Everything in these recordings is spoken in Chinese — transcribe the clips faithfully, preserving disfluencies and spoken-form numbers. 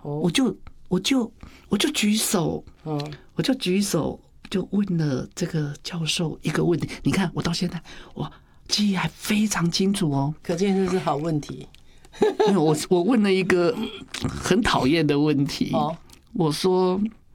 我就我就我就举手，我就举手就问了这个教授一个问题。你看我到现在我记忆还非常清楚哦， 可见这是好问题。 因为我我问了一个很讨厌的问题，我说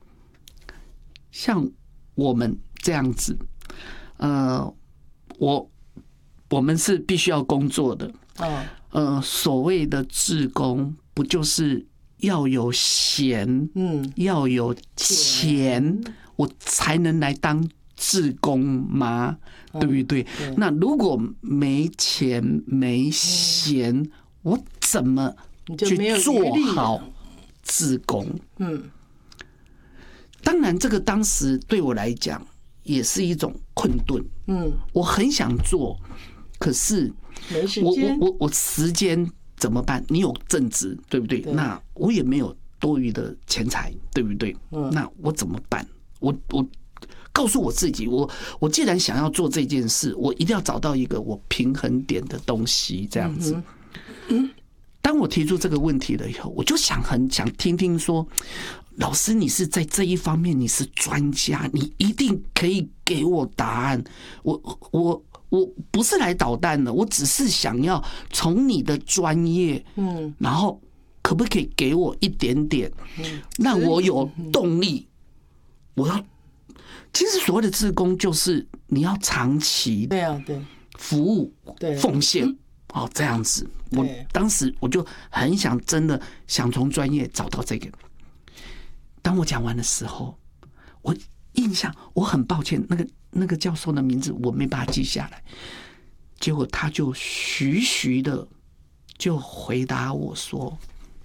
像我们这样子，呃，我我们是必须要工作的，呃，所谓的志工不就是要有闲，嗯，要有钱，我才能来当志工吗？对不对？那如果没钱没闲，我怎么去做好志工？嗯，当然，这个当时对我来讲也是一种困顿。嗯，我很想做，可是我我我我时间怎么办？你有正职，对不对？那我也没有多余的钱财，对不对？那我怎么办？我我告诉我自己，我我既然想要做这件事，我一定要找到一个我平衡点的东西，这样子。嗯，当我提出这个问题了以后，我就想很想听听说，老师你是在这一方面你是专家，你一定可以给我答案。我我我不是来捣蛋的，我只是想要从你的专业，嗯，然后可不可以给我一点点，让我有动力？我要，其实所谓的志工就是你要长期对啊对服务奉献。哦，这样子，我当时我就很想，真的想从专业找到这个。当我讲完的时候，我印象我很抱歉，那个那个教授的名字我没把它记下来。结果他就徐徐的就回答我说：“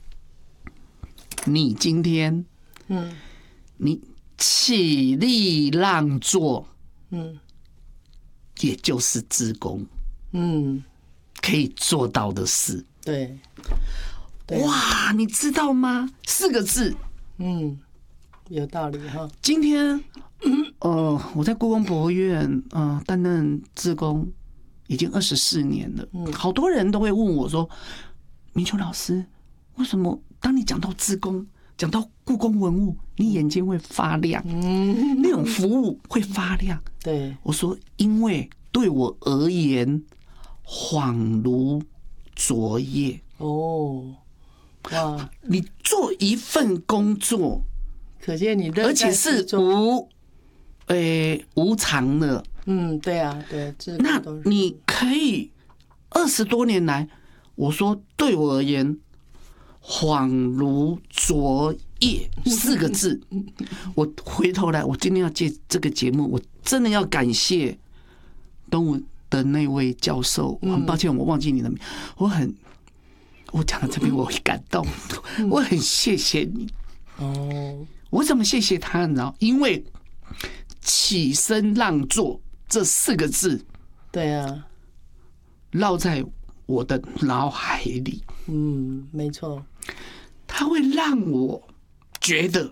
你今天，嗯，你起立让座，嗯，也就是志工，嗯。”可以做到的事， 对， 哇，你知道吗？四个字， 嗯，有道理哈。 今天，呃，我在故宫博物院，呃，担任志工已经二十四年了。嗯，好多人都会问我说：“明秋老师，为什么当你讲到志工，讲到故宫文物，你眼睛会发亮？嗯，那种服务会发亮？” 对， 我说：“因为对我而言。”恍如昨夜哦，哇！你做一份工作， 可见你的， 而且是无，诶无偿的。 嗯，对啊，对， 那你可以二十多年来，我说对我而言，恍如昨夜四个字。我回头来，我今天要接这个节目，我真的要感谢东吴的那位教授，很抱歉，我忘记你的名，我很，我讲到这边我会感动，我很谢谢你。哦，我怎么谢谢他呢？因为起身让座这四个字， 对啊， 烙在我的脑海里。 嗯，没错， 它会让我觉得，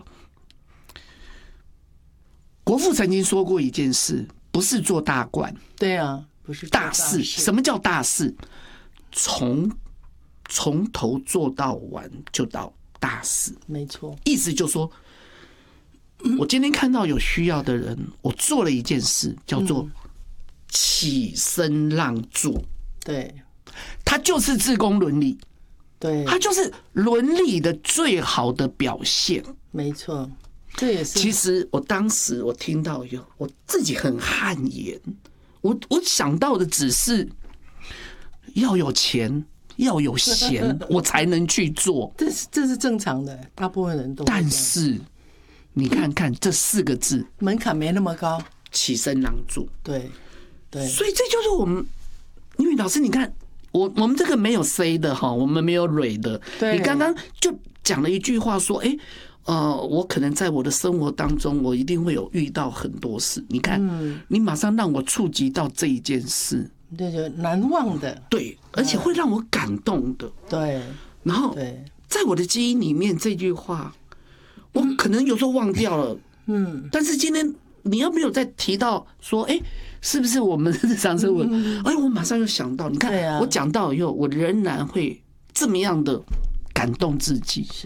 国父曾经说过一件事，不是做大官， 对啊。不是大事，什么叫大事？从从头做到完就到大事， 没错。 意思就是说，我今天看到有需要的人，我做了一件事，叫做起身让座。 对， 它就是志工伦理， 对， 它就是伦理的最好的表现。 没错，这也是。 其实我当时我听到以后，我自己很汗颜。我我想到的只是要有钱，要有闲，我才能去做。 这是这是正常的，大部分人都。 但是你看看这四个字， 门槛没那么高， 起身让座。 对对， 所以这就是我们，因为老师，你看我我们这个没有 say 的哈，我们没有蕊的。你刚刚就讲了一句话说，哎、欸。呃，我可能在我的生活当中，我一定会有遇到很多事。你看，嗯、你马上让我触及到这一件事， 对，就难忘的， 对，而且会让我感动的， 对。 然后，在我的基因里面，这句话，我可能有时候忘掉了，嗯。但是今天你要没有再提到说，哎、欸，是不是我们日常生活？哎、嗯，我马上就想到，你看，啊、我讲到以后，我仍然会这么样的感动自己。